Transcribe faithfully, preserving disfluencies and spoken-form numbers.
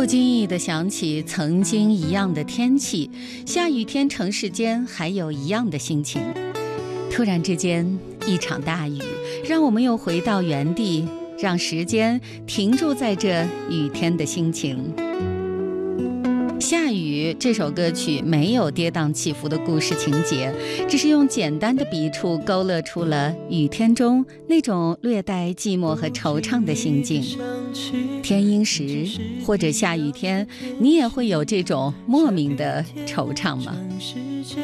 经意地想起曾经一样的天气，下雨天城市间还有一样的心情。突然之间，一场大雨，让我们又回到原地，让时间停驻在这雨天的心情。下雨这首歌曲没有跌宕起伏的故事情节，只是用简单的笔触勾勒出了雨天中那种略带寂寞和惆怅的心境。天阴时或者下雨天，你也会有这种莫名的惆怅吗？